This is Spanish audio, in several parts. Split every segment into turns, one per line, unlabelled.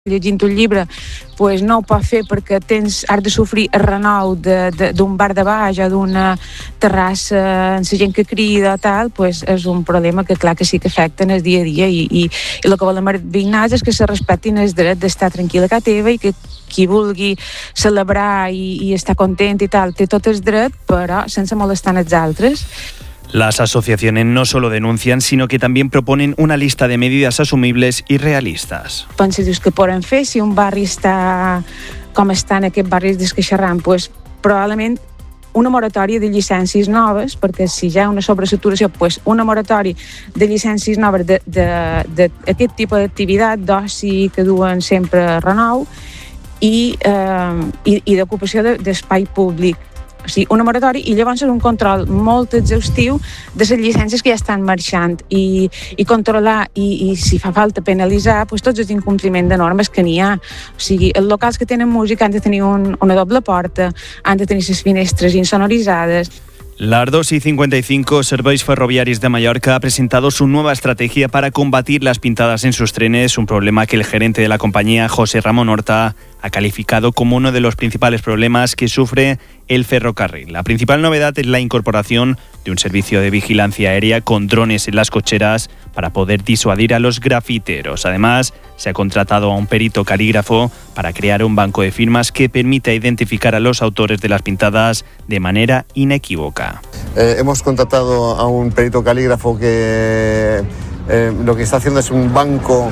llegint un llibre pues no ho pot fer perquè has de sofrir el renou d'un bar de baix o d'una terrassa amb la gent que crida o tal, pues és un problema que clar que sí que afecta en el dia a dia i el que volem dir és que se respectin el dret d'estar tranquil a casa teva i que qui vulgui celebrar i estar content i tal té tot el dret, però sense molestar els altres.
Las asociaciones no solo denuncian, sino que también proponen una lista de medidas asumibles y realistas.
Penses que poden fer si un barri està com està en aquest barri dels que xerram, pues, probablement una moratòria de llicències noves, perquè si hi ha una sobresaturació, pues una moratòria de llicències noves d'aquest tipus d'activitat, d'oci que duen sempre renou i d'ocupació d'espai públic. O sigui, una moratòria i llavors un control molt exhaustiu de les llicències que ja estan marxant i controlar i si fa falta penalitzar pues, tots els incompliments de normes que n'hi ha. O sigui, els locals que tenen música han de tenir una doble porta, han de tenir les finestres insonoritzades.
La 2 y 55 Serveis Ferroviaris de Mallorca ha presentado su nueva estrategia para combatir las pintadas en sus trenes, un problema que el gerente de la compañía, José Ramón Horta, ha calificado como uno de los principales problemas que sufre el ferrocarril. La principal novedad es la incorporación de un servicio de vigilancia aérea con drones en las cocheras para poder disuadir a los grafiteros. Además, se ha contratado a un perito calígrafo para crear un banco de firmas que permita identificar a los autores de las pintadas de manera inequívoca.
Hemos contratado a un perito calígrafo que lo que está haciendo es un banco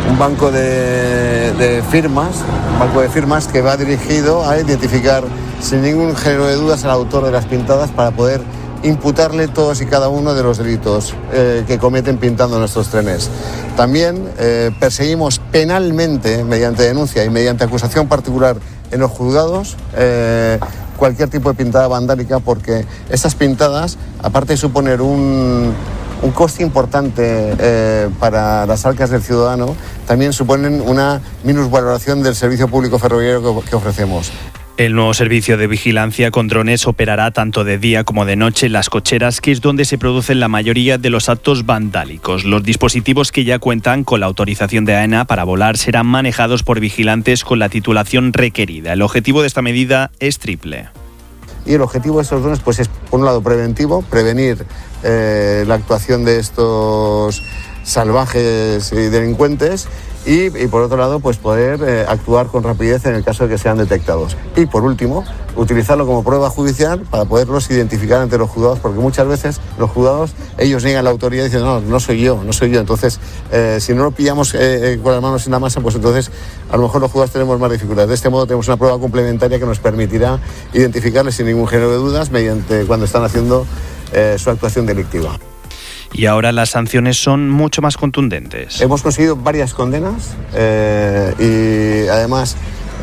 de firmas que va dirigido a identificar sin ningún género de dudas al autor de las pintadas para poder imputarle todos y cada uno de los delitos que cometen pintando nuestros trenes. También perseguimos penalmente, mediante denuncia y mediante acusación particular en los juzgados, cualquier tipo de pintada vandálica, porque estas pintadas, aparte de suponer un coste importante para las arcas del ciudadano, también suponen una minusvaloración del servicio público ferroviario que ofrecemos.
El nuevo servicio de vigilancia con drones operará tanto de día como de noche en las cocheras, que es donde se producen la mayoría de los actos vandálicos. Los dispositivos que ya cuentan con la autorización de AENA para volar serán manejados por vigilantes con la titulación requerida. El objetivo de esta medida es triple.
Y el objetivo de estos drones pues es, por un lado, preventivo, prevenir la actuación de estos salvajes y delincuentes y por otro lado pues poder actuar con rapidez en el caso de que sean detectados. Y por último, utilizarlo como prueba judicial para poderlos identificar ante los juzgados, porque muchas veces los juzgados, ellos niegan la autoridad y dicen no soy yo. Entonces, si no lo pillamos con las manos en la masa, pues entonces a lo mejor los juzgados tenemos más dificultades. De este modo tenemos una prueba complementaria que nos permitirá identificarles sin ningún género de dudas mediante cuando están haciendo su actuación delictiva.
Y ahora las sanciones son mucho más contundentes.
Hemos conseguido varias condenas y además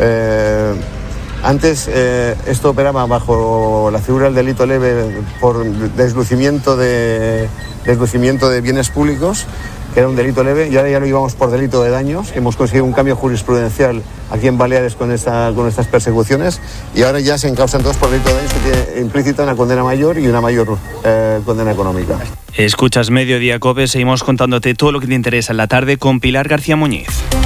antes esto operaba bajo la figura del delito leve por deslucimiento de bienes públicos, que era un delito leve, y ahora ya lo llevamos por delito de daños. Hemos conseguido un cambio jurisprudencial aquí en Baleares con estas persecuciones y ahora ya se encausan todos por delito de daños, que tiene implícita una condena mayor y una mayor condena económica.
Escuchas Mediodía COPE, seguimos contándote todo lo que te interesa en la tarde con Pilar García Muñiz.